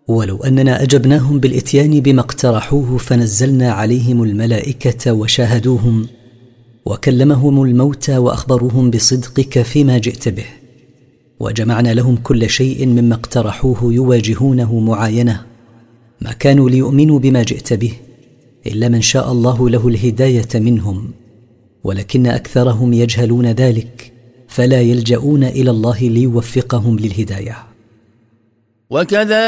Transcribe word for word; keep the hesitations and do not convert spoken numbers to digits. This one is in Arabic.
ولو أننا أجبناهم بالإتيان بما اقترحوه فنزلنا عليهم الملائكة وشاهدوهم وكلمهم الموتى وأخبروهم بصدقك فيما جئت به، وجمعنا لهم كل شيء مما اقترحوه يواجهونه معاينة، ما كانوا ليؤمنوا بما جئت به إلا من شاء الله له الهداية منهم، ولكن أكثرهم يجهلون ذلك فلا يلجؤون إلى الله ليوفقهم للهداية. وكذا